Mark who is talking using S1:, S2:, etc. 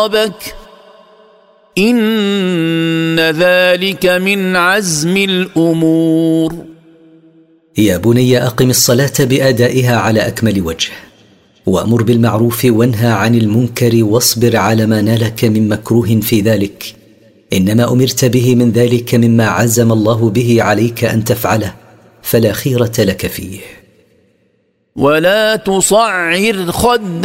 S1: ربك إن ذلك من عزم الأمور.
S2: يا بني أقم الصلاة بأدائها على أكمل وجه، وأمر بالمعروف وانهى عن المنكر، واصبر على ما نالك من مكروه في ذلك، إنما أمرت به من ذلك مما عزم الله به عليك أن تفعله، فلا خيرة لك فيه.
S1: ولا تصعر خدك